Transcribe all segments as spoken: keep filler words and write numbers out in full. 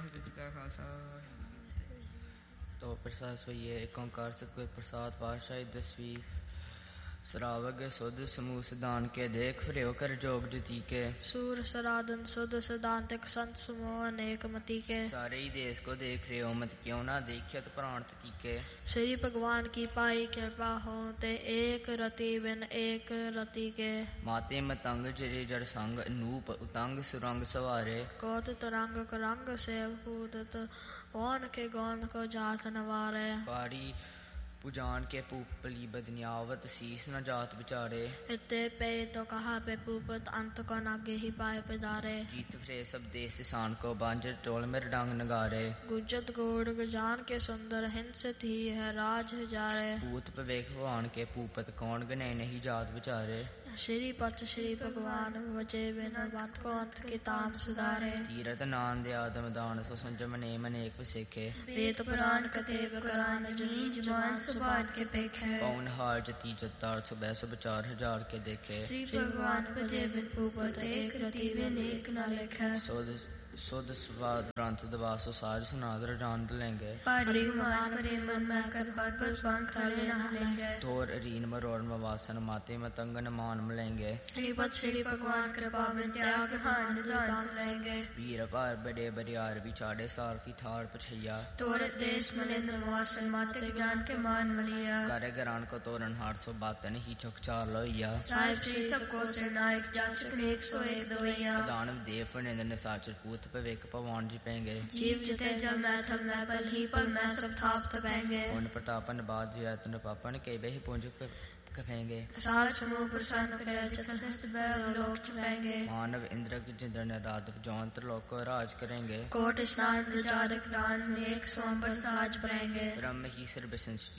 वाहिगुरू जी का खालसा। तो प्रसाद सोइए एक ओंकार सतगुर प्रसाद पातशाही दसवीं सरावग सुध समूह सिद्धान के देख फिर कर जोग जती के सूर सराधन सुध सिद्धांतिक संत समूह अनेक मती के सारे ही देश को देख रहे हो मत क्यों ना देखत प्राण पति के श्री भगवान की पाई कृपा हो ते एक रति बिन एक रति के माते मतंग जरे जड़ संग नूप उतंग सुरंग सवारे कोत तरंग करंग से पूत कौन के गौन को जात नवारे पाड़ी पुजान के पूपली बदनियावत शीस न जात बिचारे इत्ते पे तो कहा पे पूपत अंत को नागे ही पाए पिदारे जीत फिरे सब देश सान को बांजर टोल मेर डांग नगारे गुजत गोड़ गजान के सुंदर हिंसित ही है राज हजारे पूत पवेख भगवान के पूपत कौन गने नहीं जात बिचारे श्री पच श्री भगवान वजे बिन मत को अंत के ताम सुधारे तीरथ नान दे आदम दान सो संजम ने मनेक विसेखे वेद पुराण कथेव करान जुनी जुबान सुभान के पेखे कौन हार जती जतार सुबह सब चार हजार के देखे श्री भगवान भजे बिन पूपत एक रति बिन एक न लेखे सुध सुध स्वाद ग्रंथ दवासो साज सुनादर जान लेंगे परि मान परे मन में कर पर पर पंख खड़े न लेंगे तोर रीन मरोड़ मवासन माते मतंगन मान मलेंगे श्रीपद श्री भगवान कृपा में त्याग हान दान चलेंगे वीर पार बड़े बरियार बिचारे सार की थार पछैया तोर देश मलेंद्र वासन माते जान के मान मलिया करे गरान को तोरन हार सो बातन ही चुक चार लोइया साहिब श्री सबको सिरनायक जाचक एक सौ एक दवैया दानव देव निंदन साचर पूत पवेक भगवान जी पेंगे जीव जिते जब मैं थम मैं पल ही पल मैं सब थाप तपेंगे उन प्रतापन बाद जयतन पापन के बे पुंज कफेंगे साल समूह प्रसन्न करे जसदस बैल लोक छुपेंगे मानव इंद्र की जिंद्र ने रात जौंत्र लोक को राज करेंगे कोट स्नान प्रचारक दान एक सोमबर साज भरेंगे ब्रह्म ही सर्व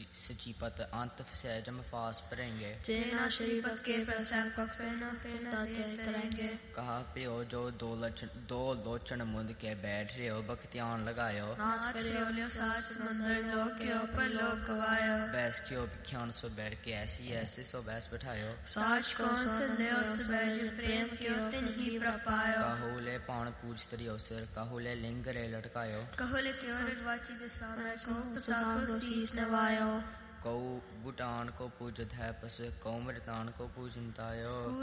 सचीपत अंत सहजम फास परेंगे जेना श्रीपद के प्रसाद को फिर न फिर न करेंगे कहा प्यो जो दो लक्षण दो लोचन मुंद के बैठ रहे हो बख्तियान लगायो नाथ करे साज समुद्र लोक के ऊपर लोक गवायो बैस क्यों भिख्यान सो बैठ के ऐसी ऐसे सो बैस बैठायो साच कौन से ले उस बैज प्रेम के तिन ही प्रपायो काहुले पान पूज तरियो सिर काहुले लिंग रे लटकायो कहुले क्यों रवाची दिशा में को पसाको शीस नवायो कौ गुटान को पूजत है पस कौ मृतान को पूजनतायो